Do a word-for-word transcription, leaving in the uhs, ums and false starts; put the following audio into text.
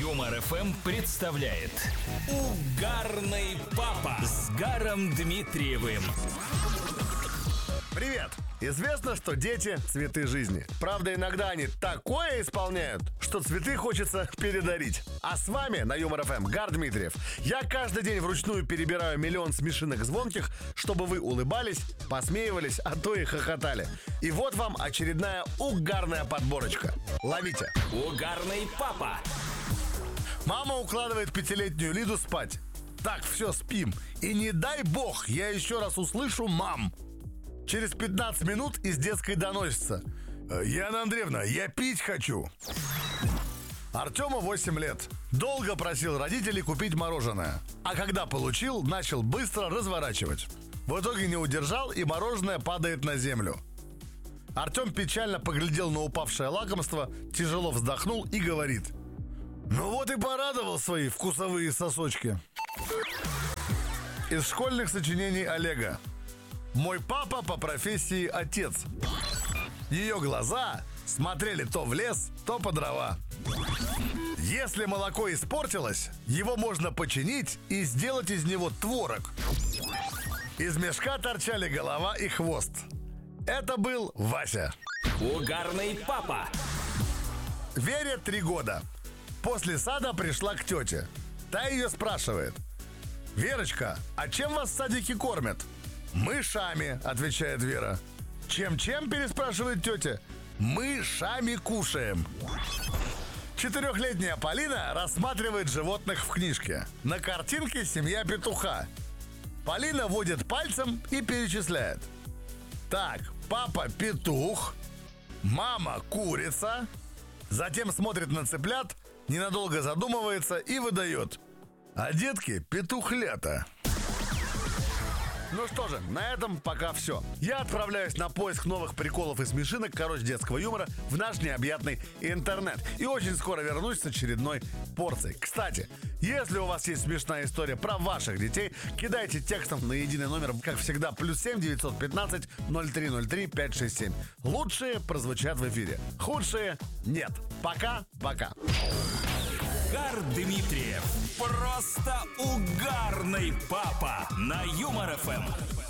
Юмор эф эм представляет Угарный папа с Гаром Дмитриевым. Привет! Известно, что дети – цветы жизни. Правда, иногда они такое исполняют, что цветы хочется передарить. А с вами на Юмор эф эм Гар Дмитриев. Я каждый день вручную перебираю миллион смешинок звонких, чтобы вы улыбались, посмеивались, а то и хохотали. И вот вам очередная угарная подборочка. Ловите. Угарный папа. Мама укладывает пятилетнюю Лиду спать. Так, все, спим. И не дай бог, я еще раз услышу «мам». Через пятнадцать минут из детской доносится: «Яна Андреевна, я пить хочу». Артему восемь лет. Долго просил родителей купить мороженое. А когда получил, начал быстро разворачивать. В итоге не удержал, и мороженое падает на землю. Артем печально поглядел на упавшее лакомство, тяжело вздохнул и говорит: «Ну вот и порадовал свои вкусовые сосочки». Из школьных сочинений Олега. Мой папа по профессии отец. Ее глаза смотрели то в лес, то по дрова. Если молоко испортилось, его можно починить и сделать из него творог. Из мешка торчали голова и хвост. Это был Вася. Угарный папа. Вере три года. После сада пришла к тете. Та ее спрашивает: «Верочка, а чем вас в садике кормят?» «Мышами», — отвечает Вера. «Чем-чем?» — переспрашивает тетя. «Мышами кушаем». Четырехлетняя Полина рассматривает животных в книжке. На картинке семья петуха. Полина водит пальцем и перечисляет. Так, папа петух, мама курица. Затем смотрит на цыплят, ненадолго задумывается и выдает: «А детки петухлята». Ну что же, на этом пока все. Я отправляюсь на поиск новых приколов и смешинок, короче, детского юмора в наш необъятный интернет. И очень скоро вернусь с очередной порцией. Кстати, если у вас есть смешная история про ваших детей, кидайте текстом на единый номер, как всегда, плюс семь девятьсот пятнадцать ноль три ноль три пять шесть семь. Лучшие прозвучат в эфире, худшие нет. Пока-пока. Гар Дмитриев. Просто угарный папа на Юмор эф эм.